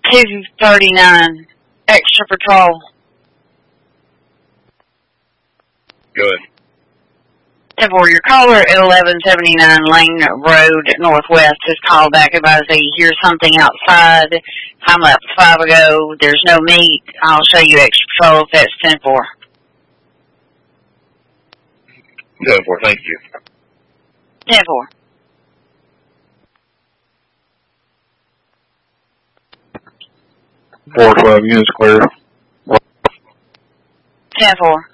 239, extra patrol. Good. 10-4, your caller at 1179 Lane Road Northwest has called back about that you hear something outside. Time lapse 5 ago. There's no meat. I'll show you extra patrol if that's 10-4. 10-4, thank you. 10-4. 4-5 units clear. 10-4.